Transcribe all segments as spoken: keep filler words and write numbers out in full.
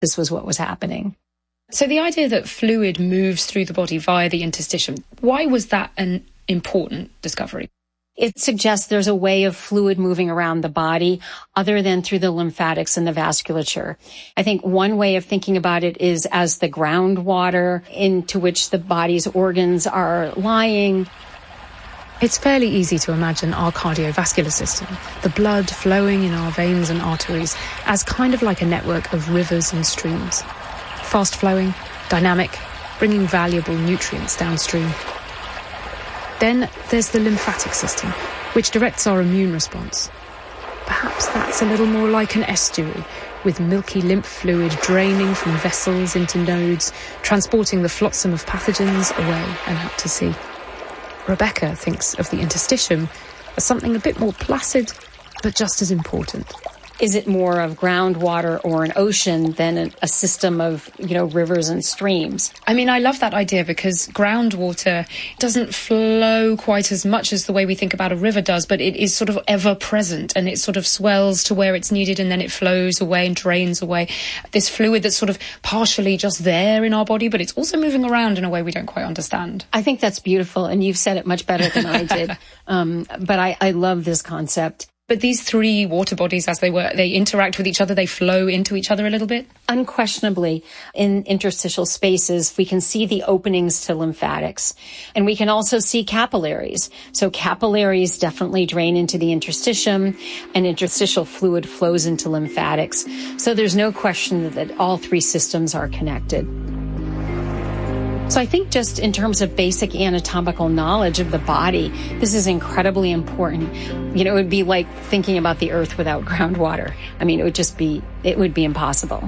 this was what was happening. So the idea that fluid moves through the body via the interstitium, why was that an important discovery? It suggests there's a way of fluid moving around the body other than through the lymphatics and the vasculature. I think one way of thinking about it is as the groundwater into which the body's organs are lying. It's fairly easy to imagine our cardiovascular system, the blood flowing in our veins and arteries, as kind of like a network of rivers and streams. Fast flowing, dynamic, bringing valuable nutrients downstream. Then there's the lymphatic system, which directs our immune response. Perhaps that's a little more like an estuary, with milky lymph fluid draining from vessels into nodes, transporting the flotsam of pathogens away and out to sea. Rebecca thinks of the interstitium as something a bit more placid, but just as important. Is it more of groundwater or an ocean than a, a system of, you know, rivers and streams? I mean, I love that idea because groundwater doesn't flow quite as much as the way we think about a river does, but it is sort of ever present and it sort of swells to where it's needed and then it flows away and drains away. This fluid that's sort of partially just there in our body, but it's also moving around in a way we don't quite understand. I think that's beautiful, and you've said it much better than I did. Um, but I, I love this concept. But these three water bodies, as they were, they interact with each other, they flow into each other a little bit? Unquestionably, in interstitial spaces, we can see the openings to lymphatics. And we can also see capillaries. So capillaries definitely drain into the interstitium, and interstitial fluid flows into lymphatics. So there's no question that, that all three systems are connected. So I think just in terms of basic anatomical knowledge of the body, this is incredibly important. You know, it would be like thinking about the earth without groundwater. I mean, it would just be, it would be impossible.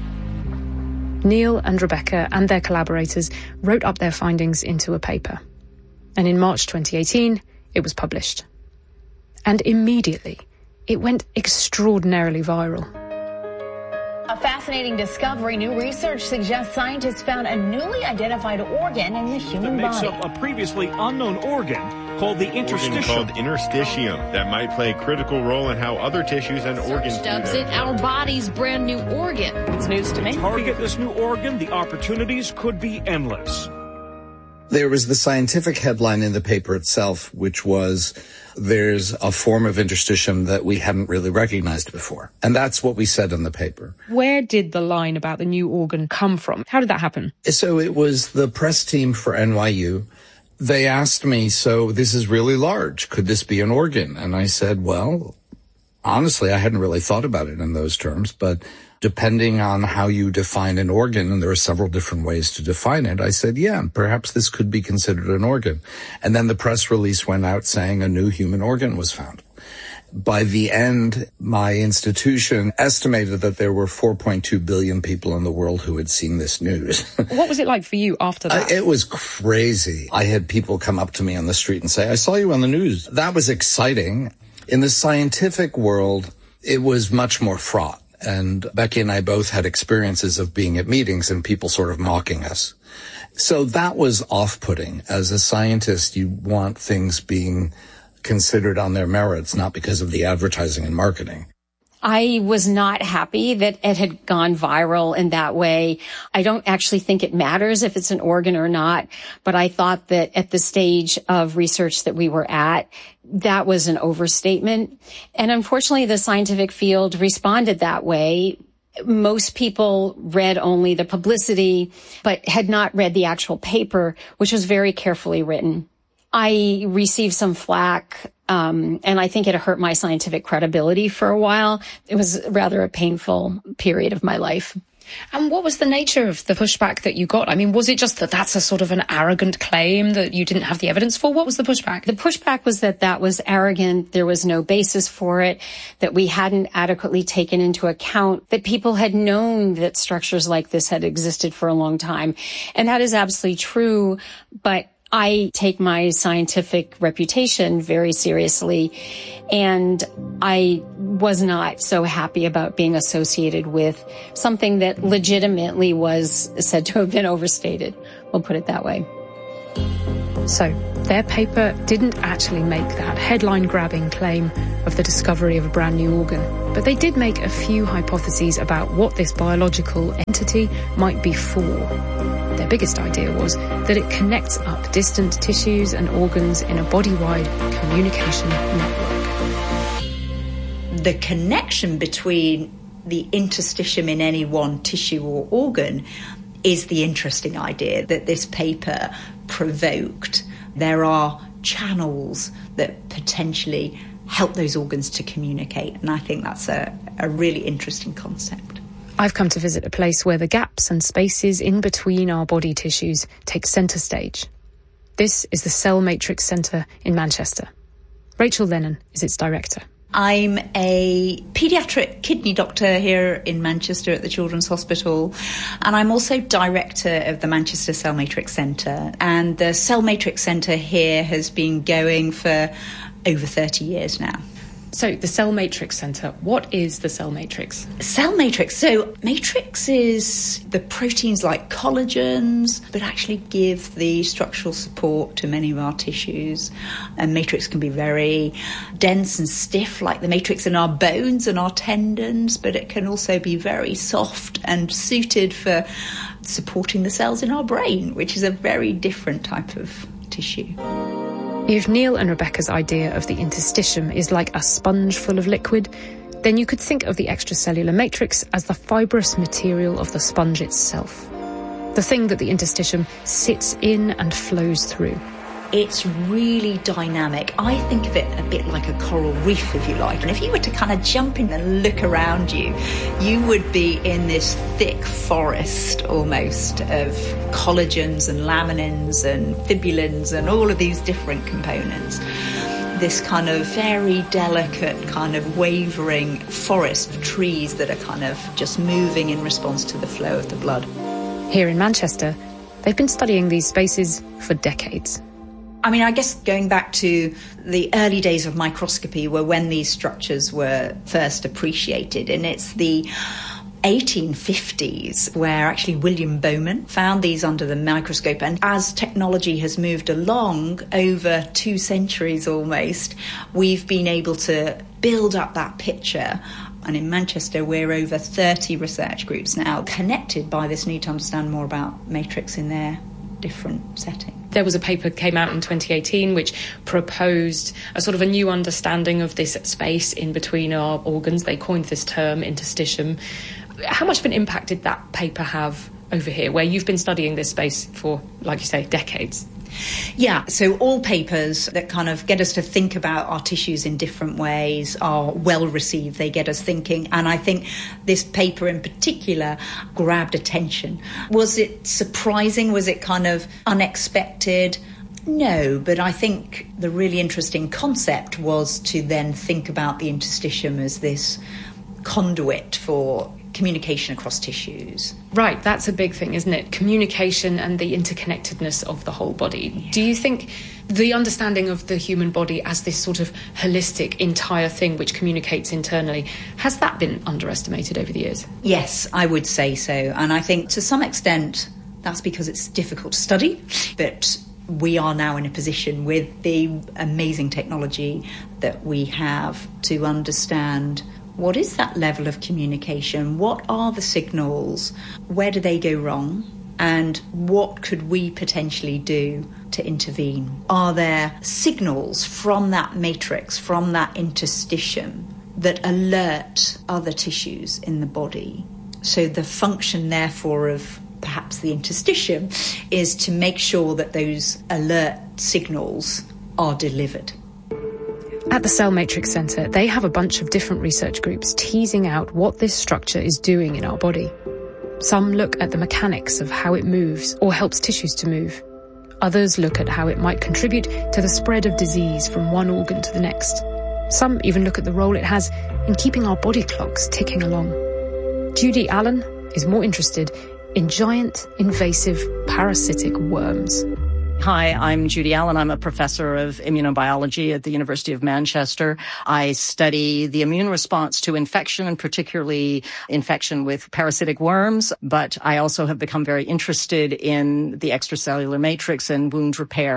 Neil and Rebecca and their collaborators wrote up their findings into a paper. And in March twenty eighteen, it was published. And immediately, it went extraordinarily viral. A fascinating discovery. New research suggests scientists found a newly identified organ in the human body. That makes body. up a previously unknown organ called the interstitium. Organ called interstitium that might play a critical role in how other tissues and organs dubs it our body's brand new organ. It's news to me. To target this new organ, the opportunities could be endless. There was the scientific headline in the paper itself, which was, there's a form of interstitium that we hadn't really recognized before. And that's what we said in the paper. Where did the line about the new organ come from? How did that happen? So it was the press team for N Y U. They asked me, so this is really large. Could this be an organ? And I said, well, honestly, I hadn't really thought about it in those terms, but depending on how you define an organ, and there are several different ways to define it, I said, yeah, perhaps this could be considered an organ. And then the press release went out saying a new human organ was found. By the end, my institution estimated that there were four point two billion people in the world who had seen this news. What was it like for you after that? Uh, it was crazy. I had people come up to me on the street and say, I saw you on the news. That was exciting. In the scientific world, it was much more fraught. And Becky and I both had experiences of being at meetings and people sort of mocking us. So that was off-putting. As a scientist, you want things being considered on their merits, not because of the advertising and marketing. I was not happy that it had gone viral in that way. I don't actually think it matters if it's an organ or not, but I thought that at the stage of research that we were at, that was an overstatement. And unfortunately, the scientific field responded that way. Most people read only the publicity, but had not read the actual paper, which was very carefully written. I received some flack, um, and I think it hurt my scientific credibility for a while. It was rather a painful period of my life. And what was the nature of the pushback that you got? I mean, was it just that that's a sort of an arrogant claim that you didn't have the evidence for? What was the pushback? The pushback was that that was arrogant. There was no basis for it, that we hadn't adequately taken into account that people had known that structures like this had existed for a long time. And that is absolutely true, but I take my scientific reputation very seriously, and I was not so happy about being associated with something that legitimately was said to have been overstated. We'll put it that way. So, their paper didn't actually make that headline-grabbing claim of the discovery of a brand new organ, but they did make a few hypotheses about what this biological entity might be for. Their biggest idea was that it connects up distant tissues and organs in a body-wide communication network. The connection between the interstitium in any one tissue or organ is the interesting idea that this paper provoked. There are channels that potentially help those organs to communicate, and I think that's a, a really interesting concept. I've come to visit a place where the gaps and spaces in between our body tissues take centre stage. This is the Cell Matrix Centre in Manchester. Rachel Lennon is its director. I'm a paediatric kidney doctor here in Manchester at the Children's Hospital, and I'm also director of the Manchester Cell Matrix Centre. And the Cell Matrix Centre here has been going for over thirty years now. So the Cell Matrix Centre, what is the Cell Matrix? Cell Matrix. So matrix is the proteins like collagens, but actually give the structural support to many of our tissues. And matrix can be very dense and stiff, like the matrix in our bones and our tendons, but it can also be very soft and suited for supporting the cells in our brain, which is a very different type of tissue. If Neil and Rebecca's idea of the interstitium is like a sponge full of liquid, then you could think of the extracellular matrix as the fibrous material of the sponge itself, the thing that the interstitium sits in and flows through. It's really dynamic. I think of it a bit like a coral reef, if you like. And if you were to kind of jump in and look around you, you would be in this thick forest almost of collagens and laminins and fibrillins and all of these different components. This kind of very delicate, kind of wavering forest of trees that are kind of just moving in response to the flow of the blood. Here in Manchester, they've been studying these spaces for decades. I mean, I guess going back to the early days of microscopy were when these structures were first appreciated, and it's the eighteen fifties where actually William Bowman found these under the microscope. And as technology has moved along over two centuries almost, we've been able to build up that picture. And in Manchester, we're over thirty research groups now connected by this need to understand more about matrix in their different settings. There was a paper that came out in twenty eighteen which proposed a sort of a new understanding of this space in between our organs. They coined this term, interstitium. How much of an impact did that paper have over here, where you've been studying this space for, like you say, decades? Yeah, so all papers that kind of get us to think about our tissues in different ways are well received. They get us thinking. And I think this paper in particular grabbed attention. Was it surprising? Was it kind of unexpected? No, but I think the really interesting concept was to then think about the interstitium as this conduit for communication across tissues. Right, that's a big thing, isn't it? Communication and the interconnectedness of the whole body. Yeah. Do you think the understanding of the human body as this sort of holistic entire thing which communicates internally, has that been underestimated over the years? Yes, I would say so. And I think to some extent that's because it's difficult to study, but we are now in a position with the amazing technology that we have to understand what is that level of communication? What are the signals? Where do they go wrong? And what could we potentially do to intervene? Are there signals from that matrix, from that interstitium, that alert other tissues in the body? So the function, therefore, of perhaps the interstitium is to make sure that those alert signals are delivered. At the Cell Matrix Centre, they have a bunch of different research groups teasing out what this structure is doing in our body. Some look at the mechanics of how it moves or helps tissues to move. Others look at how it might contribute to the spread of disease from one organ to the next. Some even look at the role it has in keeping our body clocks ticking along. Judy Allen is more interested in giant, invasive, parasitic worms. Hi, I'm Judy Allen. I'm a professor of immunobiology at the University of Manchester. I study the immune response to infection, and particularly infection with parasitic worms, but I also have become very interested in the extracellular matrix and wound repair.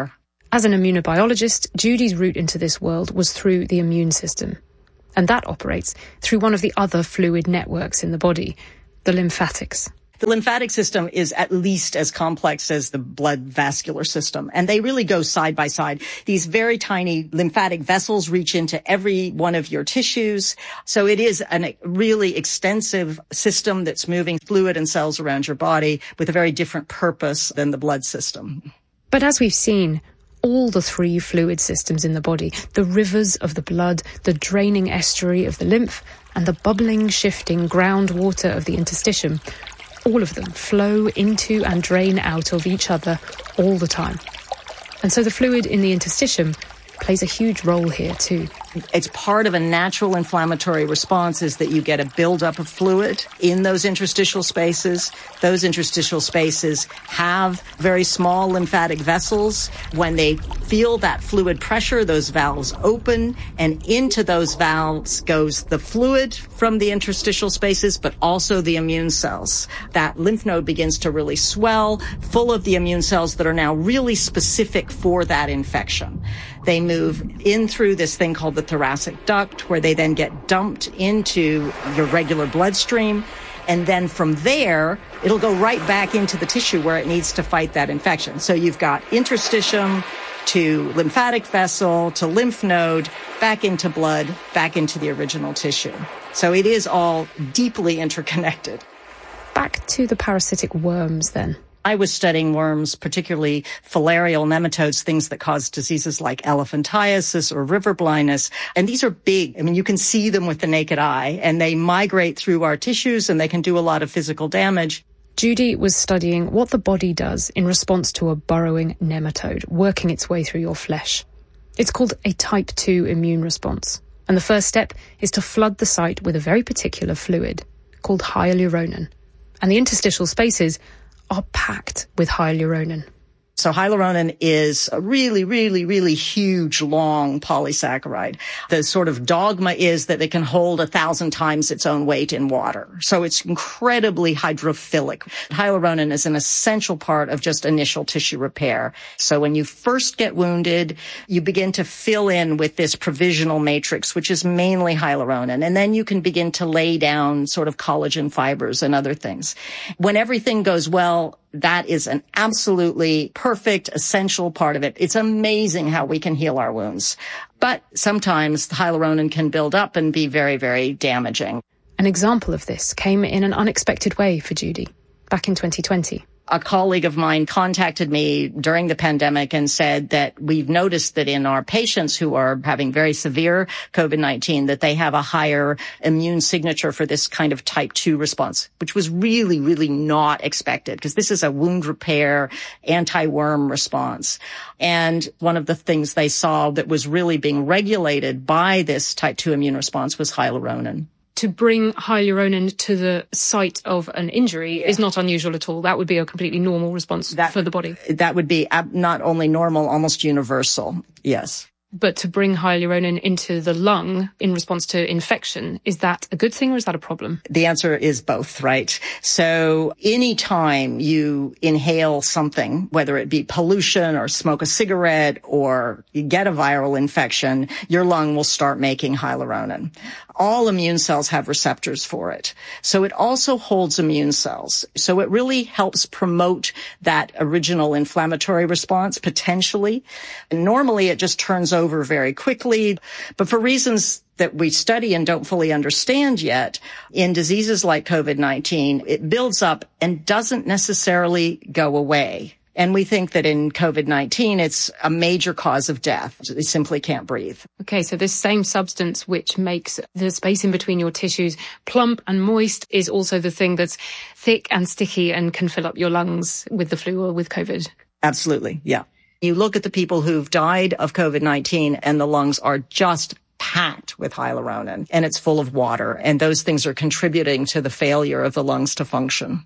As an immunobiologist, Judy's route into this world was through the immune system. And that operates through one of the other fluid networks in the body, the lymphatics. The lymphatic system is at least as complex as the blood vascular system, and they really go side by side. These very tiny lymphatic vessels reach into every one of your tissues. So it is a really extensive system that's moving fluid and cells around your body with a very different purpose than the blood system. But as we've seen, all the three fluid systems in the body, the rivers of the blood, the draining estuary of the lymph, and the bubbling, shifting groundwater of the interstitium, all of them flow into and drain out of each other all the time. And so the fluid in the interstitium plays a huge role here too. It's part of a natural inflammatory response is that you get a buildup of fluid in those interstitial spaces. Those interstitial spaces have very small lymphatic vessels. When they feel that fluid pressure, those valves open, and into those valves goes the fluid from the interstitial spaces, but also the immune cells. That lymph node begins to really swell, full of the immune cells that are now really specific for that infection. They move in through this thing called the thoracic duct, where they then get dumped into your regular bloodstream. And then from there, it'll go right back into the tissue where it needs to fight that infection. So you've got interstitium to lymphatic vessel to lymph node, back into blood, back into the original tissue. So it is all deeply interconnected. Back to the parasitic worms then. I was studying worms, particularly filarial nematodes, things that cause diseases like elephantiasis or river blindness. And these are big. I mean, you can see them with the naked eye, and they migrate through our tissues, and they can do a lot of physical damage. Judy was studying what the body does in response to a burrowing nematode working its way through your flesh. It's called a type two immune response. And the first step is to flood the site with a very particular fluid called hyaluronan. And the interstitial spaces are packed with hyaluronan. So hyaluronan is a really, really, really huge, long polysaccharide. The sort of dogma is that it can hold a thousand times its own weight in water. So it's incredibly hydrophilic. Hyaluronan is an essential part of just initial tissue repair. So when you first get wounded, you begin to fill in with this provisional matrix, which is mainly hyaluronan. And then you can begin to lay down sort of collagen fibers and other things. When everything goes well, that is an absolutely perfect, essential part of it. It's amazing how we can heal our wounds. But sometimes the hyaluronan can build up and be very, very damaging. An example of this came in an unexpected way for Judy back in twenty twenty. A colleague of mine contacted me during the pandemic and said that we've noticed that in our patients who are having very severe COVID nineteen, that they have a higher immune signature for this kind of type two response, which was really, really not expected because this is a wound repair, anti-worm response. And one of the things they saw that was really being regulated by this type two immune response was hyaluronan. To bring hyaluronan to the site of an injury is not unusual at all. That would be a completely normal response that, for the body. That would be not only normal, almost universal. Yes. But to bring hyaluronan into the lung in response to infection, is that a good thing or is that a problem? The answer is both, right? So anytime you inhale something, whether it be pollution or smoke a cigarette or you get a viral infection, your lung will start making hyaluronan. All immune cells have receptors for it. So it also holds immune cells. So it really helps promote that original inflammatory response potentially. And normally it just turns over very quickly. But for reasons that we study and don't fully understand yet, in diseases like COVID nineteen, it builds up and doesn't necessarily go away. And we think that in COVID nineteen, it's a major cause of death. They simply can't breathe. Okay, so this same substance which makes the space in between your tissues plump and moist is also the thing that's thick and sticky and can fill up your lungs with the flu or with COVID. Absolutely, yeah. You look at the people who've died of COVID nineteen and the lungs are just packed with hyaluronan and it's full of water. And those things are contributing to the failure of the lungs to function.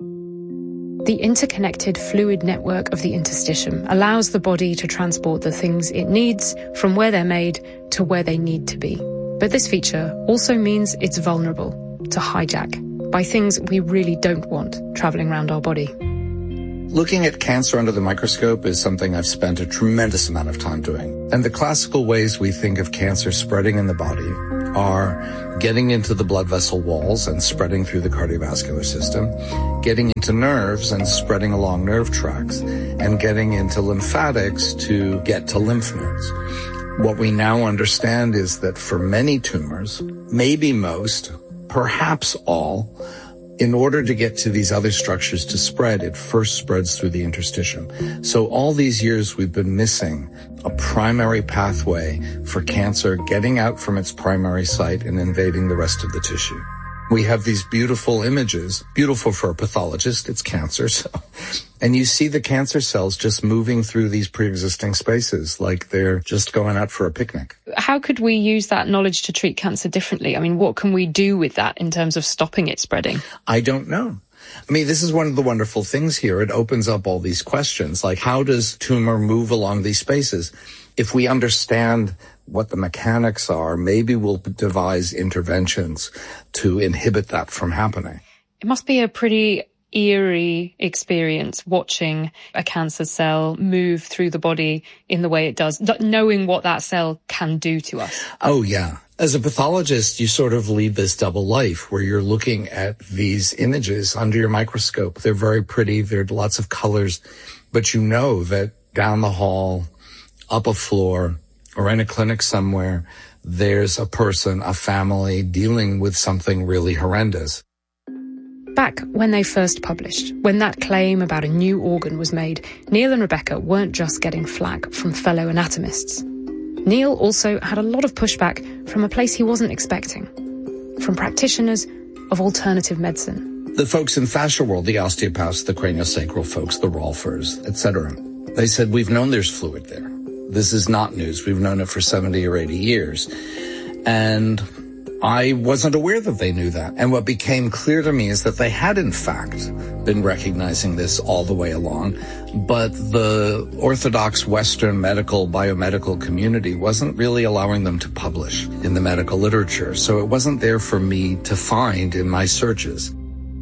The interconnected fluid network of the interstitium allows the body to transport the things it needs from where they're made to where they need to be. But this feature also means it's vulnerable to hijack by things we really don't want travelling around our body. Looking at cancer under the microscope is something I've spent a tremendous amount of time doing. And the classical ways we think of cancer spreading in the body are getting into the blood vessel walls and spreading through the cardiovascular system, getting into nerves and spreading along nerve tracts, and getting into lymphatics to get to lymph nodes. What we now understand is that for many tumors, maybe most, perhaps all, in order to get to these other structures to spread, it first spreads through the interstitium. So all these years we've been missing a primary pathway for cancer getting out from its primary site and invading the rest of the tissue. We have these beautiful images, beautiful for a pathologist, it's cancer, so. And you see the cancer cells just moving through these pre-existing spaces like they're just going out for a picnic. How could we use that knowledge to treat cancer differently? I mean, what can we do with that in terms of stopping it spreading? I don't know. I mean, this is one of the wonderful things here. It opens up all these questions, like how does tumor move along these spaces? If we understand what the mechanics are, maybe we'll devise interventions to inhibit that from happening. It must be a pretty eerie experience watching a cancer cell move through the body in the way it does, knowing what that cell can do to us. Oh, yeah. As a pathologist, you sort of lead this double life where you're looking at these images under your microscope. They're very pretty. There are lots of colors, but you know that down the hall, up a floor, or in a clinic somewhere, there's a person, a family dealing with something really horrendous. Back when they first published, when that claim about a new organ was made, Neil and Rebecca weren't just getting flack from fellow anatomists. Neil also had a lot of pushback from a place he wasn't expecting, from practitioners of alternative medicine. The folks in fascia world, the osteopaths, the craniosacral folks, the Rolfers, et cetera, they said, we've known there's fluid there. This is not news. We've known it for seventy or eighty years. And I wasn't aware that they knew that. And what became clear to me is that they had, in fact, been recognizing this all the way along. But the orthodox Western medical, biomedical community wasn't really allowing them to publish in the medical literature. So it wasn't there for me to find in my searches.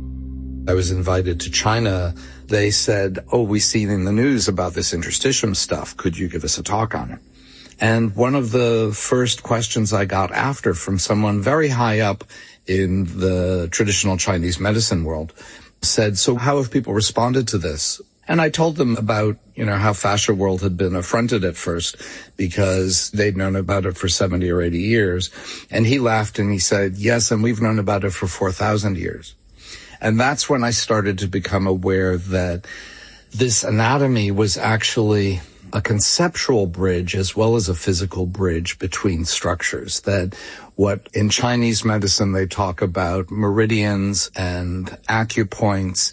I was invited to China. They said, oh, we see in the news about this interstitium stuff. Could you give us a talk on it? And one of the first questions I got after from someone very high up in the traditional Chinese medicine world said, so how have people responded to this? And I told them about, you know, how fascia world had been affronted at first because they'd known about it for seventy or eighty years. And he laughed and he said, yes, and we've known about it for four thousand years. And that's when I started to become aware that this anatomy was actually a conceptual bridge as well as a physical bridge between structures. That what in Chinese medicine they talk about meridians and acupoints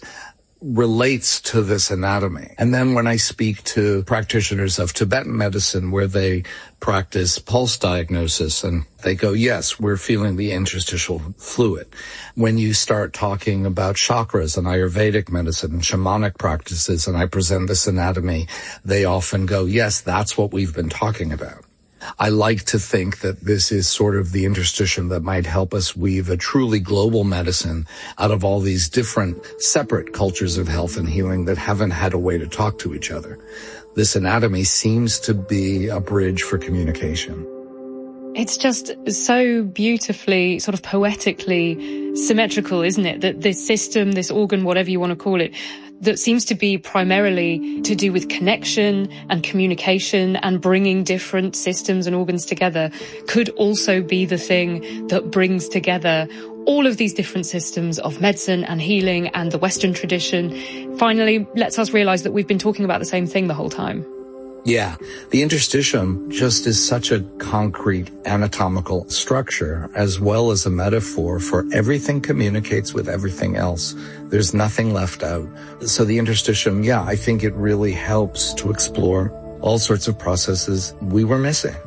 relates to this anatomy. And then when I speak to practitioners of Tibetan medicine where they practice pulse diagnosis and they go, yes, we're feeling the interstitial fluid. When you start talking about chakras and Ayurvedic medicine and shamanic practices and I present this anatomy, they often go, yes, that's what we've been talking about. I like to think that this is sort of the interstitium that might help us weave a truly global medicine out of all these different separate cultures of health and healing that haven't had a way to talk to each other. This anatomy seems to be a bridge for communication. It's just so beautifully, sort of poetically symmetrical, isn't it? That this system, this organ, whatever you want to call it, that seems to be primarily to do with connection and communication and bringing different systems and organs together could also be the thing that brings together all of these different systems of medicine and healing and the Western tradition. Finally, lets us realize that we've been talking about the same thing the whole time. Yeah, the interstitium just is such a concrete anatomical structure as well as a metaphor for everything communicates with everything else. There's nothing left out. So the interstitium, yeah, I think it really helps to explore all sorts of processes we were missing.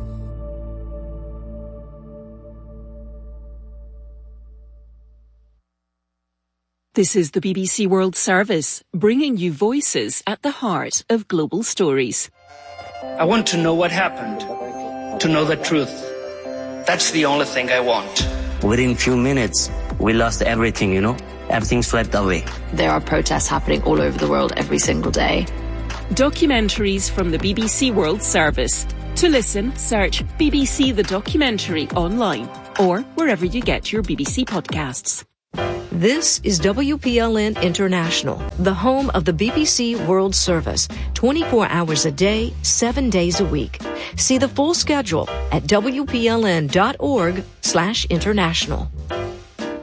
This is the B B C World Service, bringing you voices at the heart of global stories. I want to know what happened, to know the truth. That's the only thing I want. Within few minutes, we lost everything, you know. everything swept away. There are protests happening all over the world every single day. Documentaries from the B B C World Service. To listen, search B B C The Documentary online or wherever you get your B B C podcasts. This is W P L N International, the home of the B B C World Service, twenty-four hours a day, seven days a week. See the full schedule at W P L N dot org slash international.